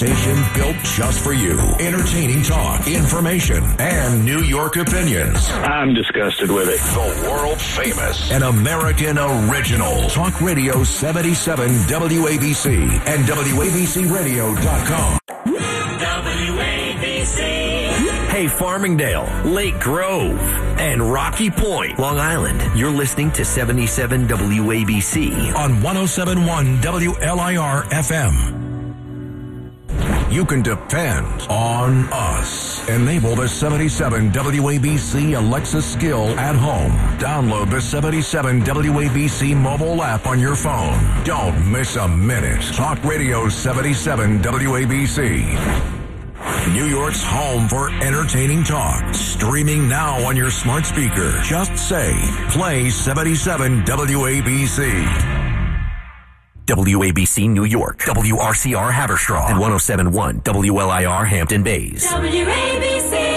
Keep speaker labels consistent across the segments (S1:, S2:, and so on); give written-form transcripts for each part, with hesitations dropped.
S1: station built just for you. Entertaining talk, information, and New York opinions.
S2: I'm disgusted with it.
S1: The world famous and American original. Talk Radio 77 WABC and WABCRadio.com. WABC. Hey, Farmingdale, Lake Grove, and Rocky Point, Long Island. You're listening to 77 WABC on 107.1 WLIR FM. You can depend on us. Enable the 77 WABC Alexa skill at home. Download the 77 WABC mobile app on your phone. Don't miss a minute. Talk Radio 77 WABC. New York's home for entertaining talk. Streaming now on your smart speaker. Just say, play 77 WABC. WABC New York, WRCR Haverstraw, and 107.1 WLIR Hampton Bays. WABC.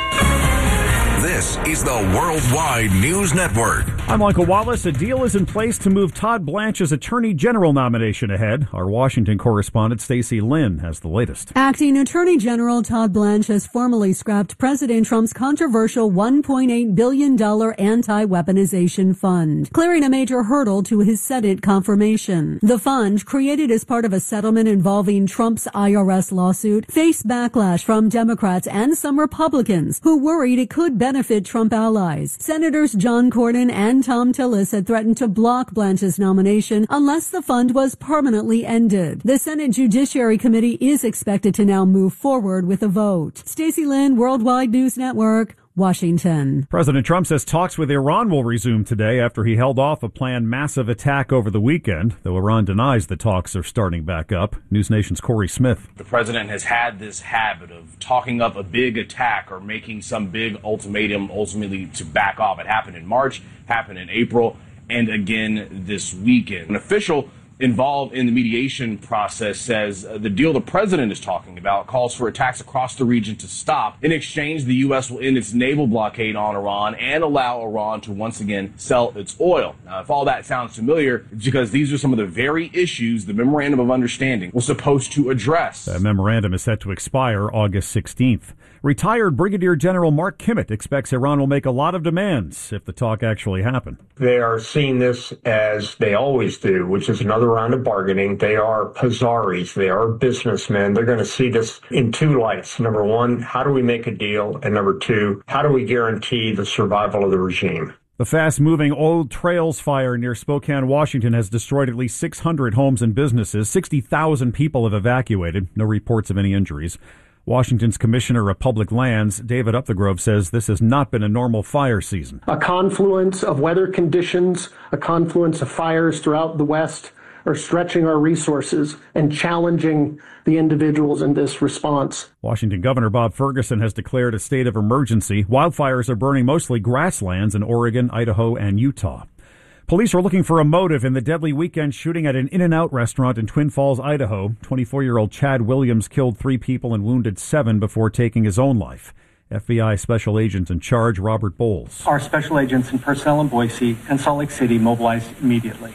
S1: This is the Worldwide News Network.
S3: I'm Michael Wallace. A deal is in place to move Todd Blanche's Attorney General nomination ahead. Our Washington correspondent Stacey Lynn has the latest.
S4: Acting Attorney General Todd Blanche has formally scrapped President Trump's controversial $1.8 billion anti-weaponization fund, clearing a major hurdle to his Senate confirmation. The fund, created as part of a settlement involving Trump's IRS lawsuit, faced backlash from Democrats and some Republicans who worried it could benefit Trump allies. Senators John Cornyn and Tom Tillis had threatened to block Blanche's nomination unless the fund was permanently ended. The Senate Judiciary Committee is expected to now move forward with a vote. Stacey Lynn, Worldwide News Network, Washington.
S3: President Trump says talks with Iran will resume today after he held off a planned massive attack over the weekend, though Iran denies the talks are starting back up. News Nation's Corey Smith.
S5: The president has had this habit of talking up a big attack or making some big ultimatum ultimately to back off. It happened in March, happened in April, and again this weekend. An official involved in the mediation process says the deal the president is talking about calls for attacks across the region to stop. In exchange, the U.S. will end its naval blockade on Iran and allow Iran to once again sell its oil. Now, if all that sounds familiar, it's because these are some of the very issues the Memorandum of Understanding was supposed to address.
S3: The memorandum is set to expire August 16th. Retired Brigadier General Mark Kimmett expects Iran will make a lot of demands if the talk actually happen.
S6: They are seeing this as they always do, which is another round of bargaining. They are Pazaris. They are businessmen. They're going to see this in two lights. Number one, how do we make a deal? And number two, how do we guarantee the survival of the regime?
S3: The fast-moving Old Trails fire near Spokane, Washington has destroyed at least 600 homes and businesses. 60,000 people have evacuated. No reports of any injuries. Washington's Commissioner of Public Lands, David Upthegrove, says this has not been a normal fire season.
S7: A confluence of weather conditions, a confluence of fires throughout the West are stretching our resources and challenging the individuals in this response.
S3: Washington Governor Bob Ferguson has declared a state of emergency. Wildfires are burning mostly grasslands in Oregon, Idaho, and Utah. Police are looking for a motive in the deadly weekend shooting at an In-N-Out restaurant in Twin Falls, Idaho. 24-year-old Chad Williams killed 3 people and wounded 7 before taking his own life. FBI Special Agent in charge, Robert Bowles.
S8: Our special agents and personnel in Boise and Salt Lake City mobilized immediately.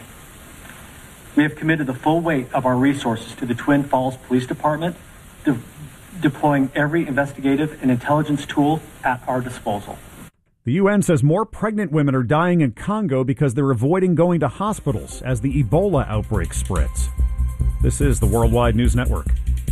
S8: We have committed the full weight of our resources to the Twin Falls Police Department, deploying every investigative and intelligence tool at our disposal.
S3: The UN says more pregnant women are dying in Congo because they're avoiding going to hospitals as the Ebola outbreak spreads. This is the Worldwide News Network.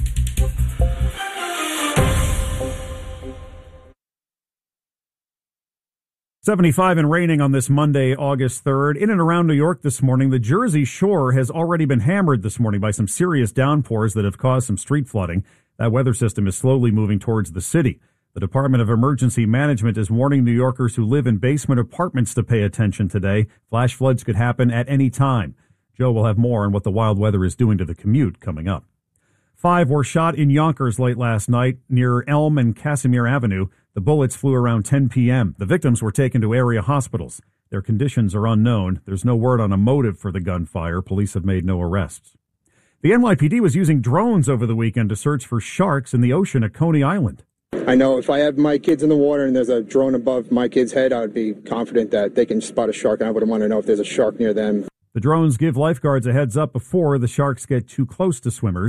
S3: $75 and raining on this Monday, August 3rd. In and around New York this morning, the Jersey Shore has already been hammered this morning by some serious downpours that have caused some street flooding. That weather system is slowly moving towards the city. The Department of Emergency Management is warning New Yorkers who live in basement apartments to pay attention today. Flash floods could happen at any time. Joe will have more on what the wild weather is doing to the commute coming up. 5 were shot in Yonkers late last night near Elm and Casimir Avenue. The bullets flew around 10 p.m. The victims were taken to area hospitals. Their conditions are unknown. There's no word on a motive for the gunfire. Police have made no arrests. The NYPD was using drones over the weekend to search for sharks in the ocean at Coney Island.
S9: I know if I have my kids in the water and there's a drone above my kid's head, I would be confident that they can spot a shark, and I wouldn't want to know if there's a shark near them.
S3: The drones give lifeguards a heads up before the sharks get too close to swimmers.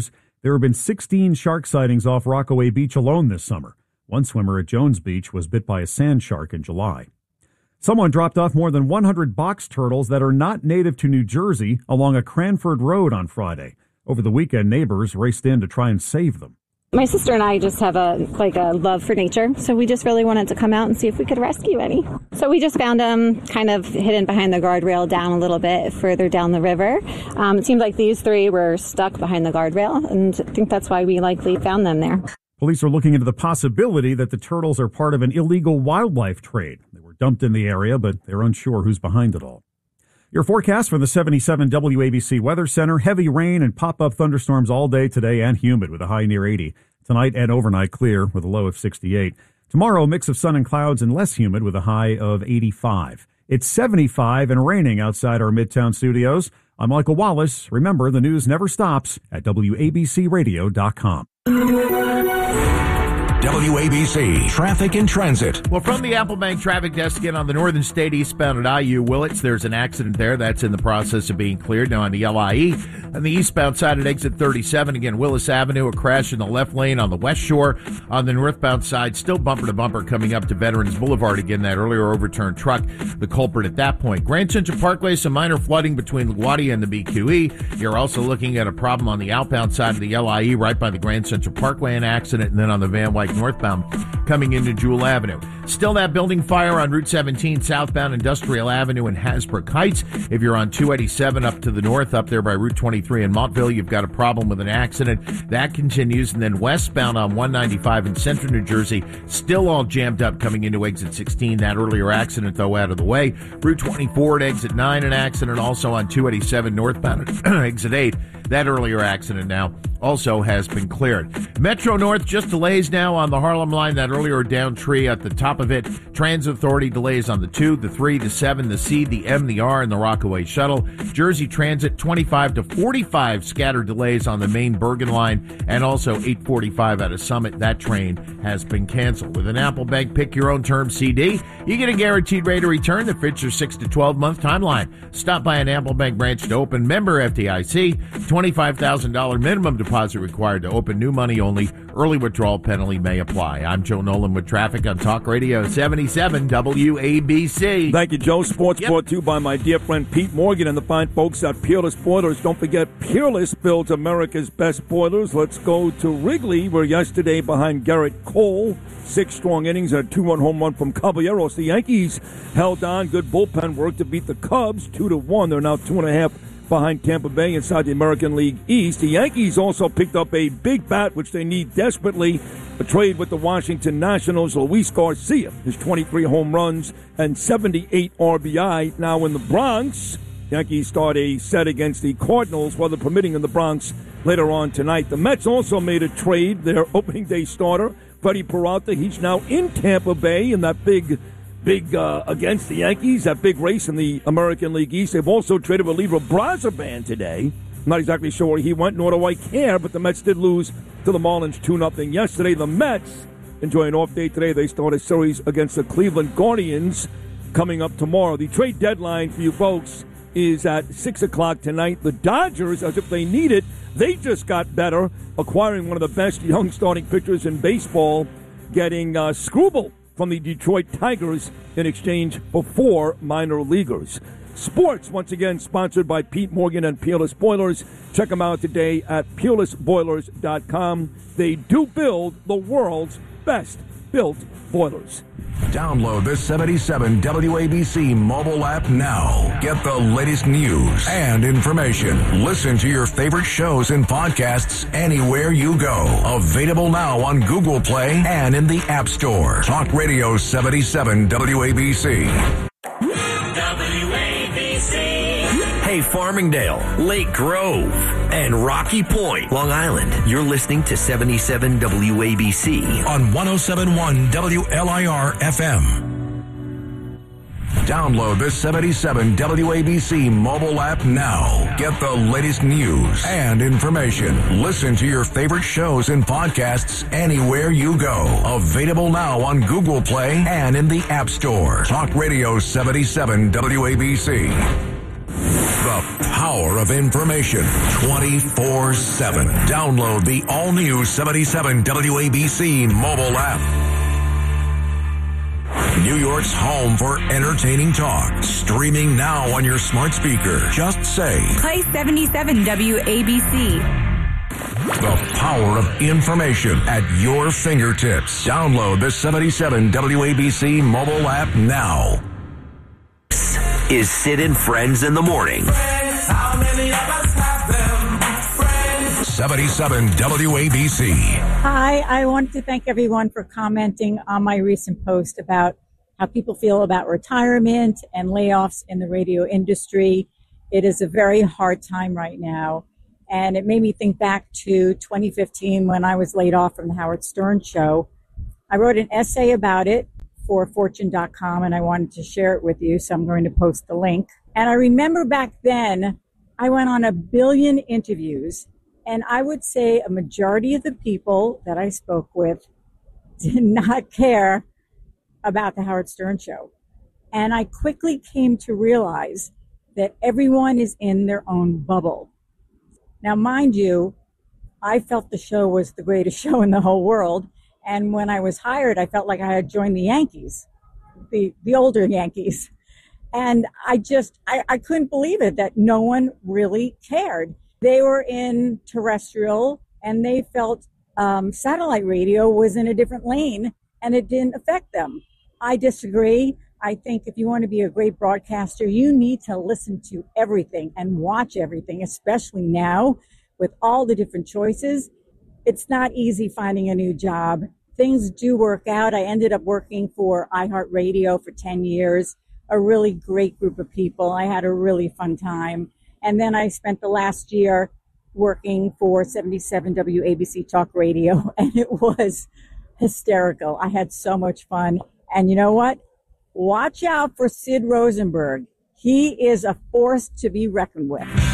S3: There have been 16 shark sightings off Rockaway Beach alone this summer. One swimmer at Jones Beach was bit by a sand shark in July. Someone dropped off more than 100 box turtles that are not native to New Jersey along a Cranford Road on Friday. Over the weekend, neighbors raced in to try and save them.
S2: My sister and I just have a love for nature, so we just really wanted to come out and see if we could rescue any. So we just found them kind of hidden behind the guardrail down a little bit further down the river. It seemed like these three were stuck behind the guardrail, and I think that's why we likely found them there.
S3: Police are looking into the possibility that the turtles are part of an illegal wildlife trade. They were dumped in the area, but they're unsure who's behind it all. Your forecast from the 77 WABC Weather Center: heavy rain and pop-up thunderstorms all day today and humid with a high near 80. Tonight and overnight clear with a low of 68. Tomorrow, a mix of sun and clouds and less humid with a high of 85. It's 75 and raining outside our Midtown studios. I'm Michael Wallace. Remember, the news never stops at WABCRadio.com.
S1: WABC Traffic and Transit.
S10: Well, from the Applebank Traffic Desk again on the Northern State eastbound at IU Willits, there's an accident there. That's in the process of being cleared. Now on the LIE, on the eastbound side at exit 37, again, Willis Avenue, a crash in the left lane on the West Shore. On the northbound side, still bumper to bumper coming up to Veterans Boulevard. Again, that earlier overturned truck, the culprit at that point. Grand Central Parkway, some minor flooding between LaGuardia and the BQE. You're also looking at a problem on the outbound side of the LIE right by the Grand Central Parkway, an accident, and then on the Van Wyck northbound coming into Jewel Avenue. Still that building fire on Route 17 southbound Industrial Avenue in Hasbrook Heights. If you're on 287 up to the north, up there by Route 23 in Montville, you've got a problem with an accident. That continues. And then westbound on 195 in central New Jersey, still all jammed up coming into exit 16. That earlier accident, though, out of the way. Route 24 at exit 9, an accident. Also on 287 northbound at exit 8. That earlier accident now also has been cleared. Metro North just delays now on the Harlem line. That earlier down tree at the top of it. Transit Authority delays on the 2, the 3, the 7, the C, the M, the R, and the Rockaway Shuttle. Jersey Transit 25 to 45 scattered delays on the main Bergen line, and also 845 out of Summit. That train has been canceled. With an Applebank Pick Your Own Term CD, you get a guaranteed rate of return that fits your 6 to 12 month timeline. Stop by an Applebank branch to open. Member FDIC. $25,000 minimum deposit required to open. New money only. Early withdrawal penalty may apply. I'm Joe Nolan with traffic on Talk Radio 77 WABC.
S11: Thank you, Joe. Sports brought to you by my dear friend Pete Morgan and the fine folks at Peerless Boilers. Don't forget, Peerless builds America's best boilers. Let's go to Wrigley, where yesterday behind Garrett Cole, 6 strong innings and a 2-run home run from Caballeros. The Yankees held on. Good bullpen work to beat the Cubs 2-1. They're now 2.5 behind Tampa Bay inside the American League East. The Yankees also picked up a big bat, which they need desperately. A trade with the Washington Nationals. Luis Garcia, his 23 home runs and 78 RBI. Now in the Bronx, Yankees start a set against the Cardinals, weather permitting, in the Bronx later on tonight. The Mets also made a trade. Their opening day starter, Freddie Peralta, he's now in Tampa Bay in that big against the Yankees, that big race in the American League East. They've also traded reliever Brazaban today. I'm not exactly sure where he went, nor do I care, but the Mets did lose to the Marlins 2-0 yesterday. The Mets enjoy an off day today. They start a series against the Cleveland Guardians coming up tomorrow. The trade deadline for you folks is at 6 o'clock tonight. The Dodgers, as if they need it, they just got better, acquiring one of the best young starting pitchers in baseball, getting Scrubel from the Detroit Tigers in exchange for 4 minor leaguers. Sports, once again, sponsored by Pete Morgan and Peerless Boilers. Check them out today at peerlessboilers.com. They do build the world's best built boilers.
S1: Download the 77 WABC mobile app now. Get the latest news and information. Listen to your favorite shows and podcasts anywhere you go. Available now on Google Play and in the App Store. Talk Radio 77 WABC. Hey, Farmingdale, Lake Grove, and Rocky Point, Long Island. You're listening to 77 WABC on 107.1 WLIR FM. Download the 77 WABC mobile app now. Get the latest news and information. Listen to your favorite shows and podcasts anywhere you go. Available now on Google Play and in the App Store. Talk Radio 77 WABC. The power of information 24/7. Download the all-new 77 WABC mobile app. New York's home for entertaining talk. Streaming now on your smart speaker. Just say,
S12: play 77 WABC.
S1: The power of information at your fingertips. Download the 77 WABC mobile app now. This is Sid and Friends in the Morning.
S13: Friends, how many of us have them? Friends.
S1: 77 WABC.
S14: Hi, I wanted to thank everyone for commenting on my recent post about how people feel about retirement and layoffs in the radio industry. It is a very hard time right now. And it made me think back to 2015 when I was laid off from the Howard Stern show. I wrote an essay about it for Fortune.com, and I wanted to share it with you, so I'm going to post the link. And I remember back then, I went on 1 billion interviews, and I would say a majority of the people that I spoke with did not care about the Howard Stern show. And I quickly came to realize that everyone is in their own bubble. Now, mind you, I felt the show was the greatest show in the whole world. And when I was hired, I felt like I had joined the Yankees, the older Yankees. And I couldn't believe it that no one really cared. They were in terrestrial and they felt satellite radio was in a different lane and it didn't affect them. I disagree. I think if you want to be a great broadcaster, you need to listen to everything and watch everything, especially now with all the different choices. It's not easy finding a new job. Things do work out. I ended up working for iHeartRadio for 10 years, a really great group of people. I had a really fun time. And then I spent the last year working for 77 WABC Talk Radio, and it was hysterical. I had so much fun. And you know what? Watch out for Sid Rosenberg. He is a force to be reckoned with.